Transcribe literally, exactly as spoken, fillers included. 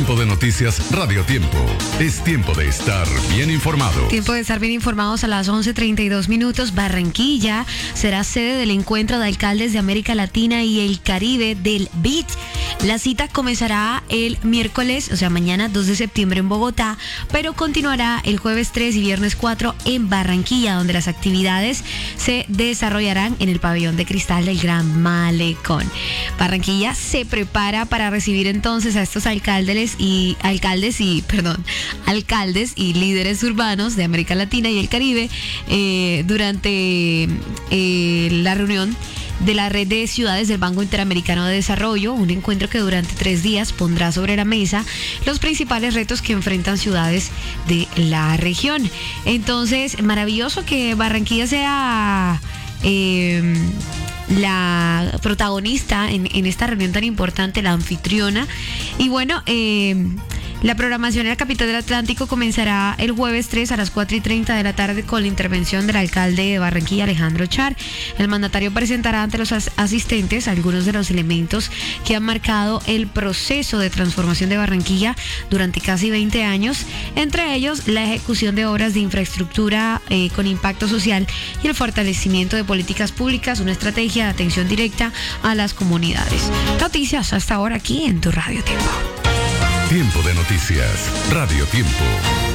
Tiempo de noticias Radio Tiempo. Es tiempo de estar bien informado. Tiempo de estar bien informados a las once treinta y dos minutos. Barranquilla será sede del encuentro de alcaldes de América Latina y el Caribe del B I D. La cita comenzará el miércoles, o sea, mañana dos de septiembre en Bogotá, pero continuará el jueves tres y viernes cuatro en Barranquilla, donde las actividades se desarrollarán en el pabellón de cristal del Gran Malecón. Barranquilla se prepara para recibir entonces a estos alcaldes y alcaldes y perdón alcaldes y líderes urbanos de América Latina y el Caribe eh, durante eh, la reunión de la red de ciudades del Banco Interamericano de Desarrollo, un encuentro que durante tres días pondrá sobre la mesa los principales retos que enfrentan ciudades de la región. Entonces, maravilloso que Barranquilla sea eh, la protagonista en, en esta reunión tan importante, la anfitriona. Y bueno, eh, la programación en la capital del Atlántico comenzará el jueves tres a las cuatro y treinta de la tarde con la intervención del alcalde de Barranquilla, Alejandro Char. El mandatario presentará ante los as- asistentes algunos de los elementos que han marcado el proceso de transformación de Barranquilla durante casi veinte años, entre ellos la ejecución de obras de infraestructura eh, con impacto social y el fortalecimiento de políticas públicas, una estrategia de atención directa a las comunidades. Noticias hasta ahora aquí en tu Radio Tiempo. Tiempo de noticias Radio Tiempo.